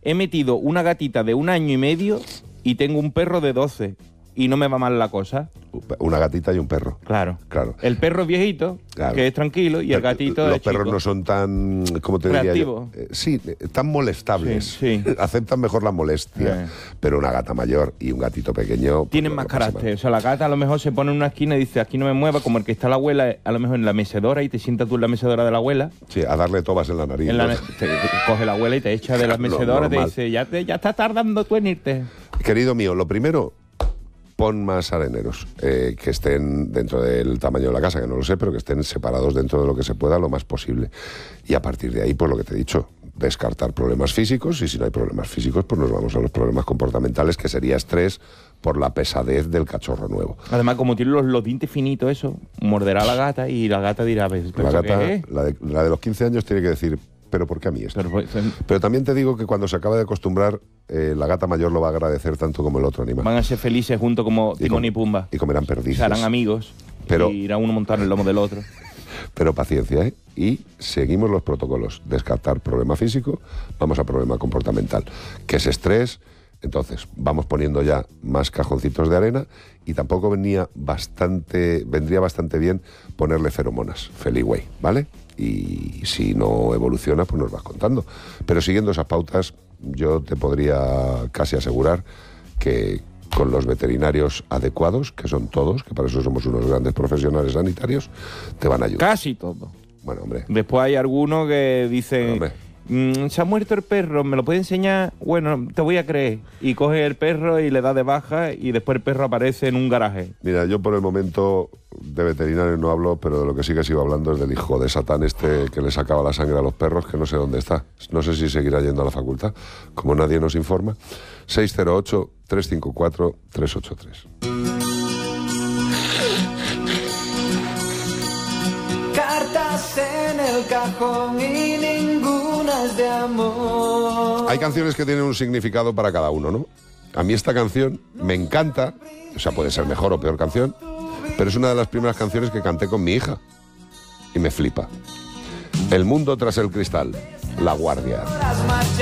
he metido una gatita de 1 año y medio y tengo un perro de 12 y no me va mal la cosa. Una gatita y un perro. Claro. Claro. El perro es viejito, Claro. que es tranquilo, y el gatito Los es perros chico. no son tan, ¿cómo te diría yo? Sí, tan molestables. Sí, sí. Aceptan mejor la molestia. Pero una gata mayor y un gatito pequeño... pues, Tienen no más le pasa carácter. mal. O sea, la gata a lo mejor se pone en una esquina y dice, aquí no me mueva, como el que está la abuela, a lo mejor en la mecedora, y te sientas tú en la mecedora de la abuela. Sí, a darle tobas en la nariz. En ¿no? te coge la abuela y te echa de la mecedora y te normal. dice, ya estás tardando tú en irte. Querido mío, lo primero, pon más areneros que estén dentro del tamaño de la casa, que no lo sé, pero que estén separados dentro de lo que se pueda lo más posible. Y a partir de ahí, pues lo que te he dicho, descartar problemas físicos, y si no hay problemas físicos, pues nos vamos a los problemas comportamentales, que sería estrés por la pesadez del cachorro nuevo. Además, como tiene los dientes finitos, eso, morderá a la gata y la gata dirá, ¿pero La gata, qué es? la de los 15 años tiene que decir, ¿pero por qué a mí esto? Pero también te digo que cuando se acaba de acostumbrar, la gata mayor lo va a agradecer tanto como el otro animal. Van a ser felices juntos como Timón y Pumba. Y comerán perdices. Se harán amigos, Pero- y irá uno a montar el lomo del otro. Pero paciencia, ¿eh? Y seguimos los protocolos. Descartar problema físico, vamos a problema comportamental, que es estrés. Entonces, vamos poniendo ya más cajoncitos de arena, y tampoco vendría bastante bien ponerle feromonas, Feliway, ¿vale? Y si no evoluciona, pues nos vas contando. Pero siguiendo esas pautas, yo te podría casi asegurar que con los veterinarios adecuados, que son todos, que para eso somos unos grandes profesionales sanitarios, te van a ayudar. Casi todo. Bueno, hombre. Después hay algunos que dicen, se ha muerto el perro, ¿me lo puede enseñar? Bueno, te voy a creer. Y coge el perro y le da de baja, y después el perro aparece en un garaje. Mira, yo por el momento de veterinarios no hablo, pero de lo que sí que sigo hablando es del hijo de Satán este que le sacaba la sangre a los perros, que no sé dónde está. No sé si seguirá yendo a la facultad, como nadie nos informa. 608-354-383. Cartas en el cajón y ninguna es de amor. Hay canciones que tienen un significado para cada uno, ¿no? A mí esta canción me encanta, o sea, puede ser mejor o peor canción, pero es una de las primeras canciones que canté con mi hija y me flipa. El mundo tras el cristal, La Guardia. Las marchas